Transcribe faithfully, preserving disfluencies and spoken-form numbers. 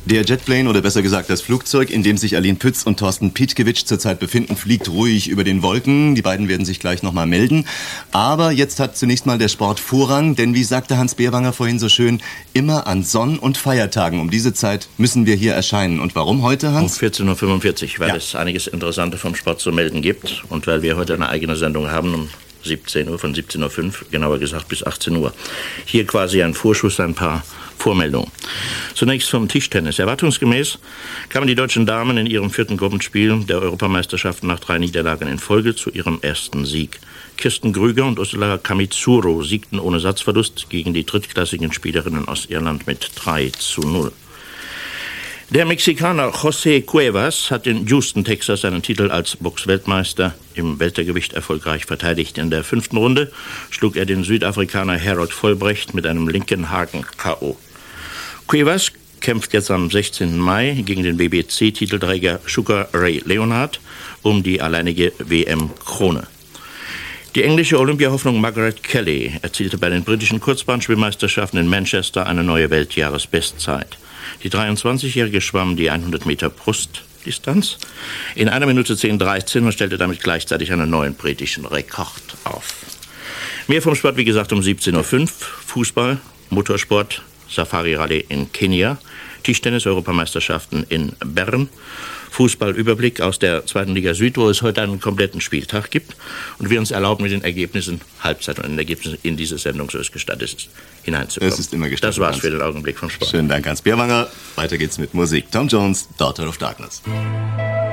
Der Jetplane, oder besser gesagt das Flugzeug, in dem sich Aline Pütz und Thorsten Pietkiewicz zurzeit befinden, fliegt ruhig über den Wolken. Die beiden werden sich gleich nochmal melden. Aber jetzt hat zunächst mal der Sport Vorrang, denn wie sagte Hans Beerwanger vorhin so schön, immer an Sonn- und Feiertagen um diese Zeit müssen wir hier erscheinen. Und warum heute, Hans? Um vierzehn Uhr fünfundvierzig, weil ja. es einiges Interessante vom Sport zu melden gibt und weil wir heute eine eigene Sendung haben um siebzehn Uhr, von siebzehn Uhr fünf, genauer gesagt bis achtzehn Uhr. Hier quasi ein Vorschuss, ein paar Vormeldungen. Zunächst vom Tischtennis. Erwartungsgemäß kamen die deutschen Damen in ihrem vierten Gruppenspiel der Europameisterschaft nach drei Niederlagen in Folge zu ihrem ersten Sieg. Kirsten Grüger und Ursula Kamitsuro siegten ohne Satzverlust gegen die drittklassigen Spielerinnen aus Irland mit drei zu null. Der Mexikaner José Cuevas hat in Houston, Texas, seinen Titel als Boxweltmeister im Weltergewicht erfolgreich verteidigt. In der fünften Runde schlug er den Südafrikaner Harold Vollbrecht mit einem linken Haken K O Cuevas kämpft jetzt am sechzehnten Mai gegen den B B C-Titelträger Sugar Ray Leonard um die alleinige W M-Krone. Die englische Olympiahoffnung Margaret Kelly erzielte bei den britischen Kurzbahnschwimmmeisterschaften in Manchester eine neue Weltjahresbestzeit. Die dreiundzwanzigjährige schwamm die hundert Meter Brustdistanz in einer Minute zehn dreizehn und stellte damit gleichzeitig einen neuen britischen Rekord auf. Mehr vom Sport, wie gesagt, um siebzehn Uhr fünf. Fußball, Motorsport, Safari-Rallye in Kenia, Tischtennis-Europameisterschaften in Bern, Fußballüberblick aus der zweiten Liga Süd, wo es heute einen kompletten Spieltag gibt und wir uns erlauben, mit den Ergebnissen, Halbzeit und den Ergebnissen in diese Sendung, so es gestattet ist, hineinzukommen. Es ist immer gestattet. Das war's für den Augenblick vom Sport. Schönen Dank, Hans Beerwanger. Weiter geht's mit Musik. Tom Jones, Daughter of Darkness.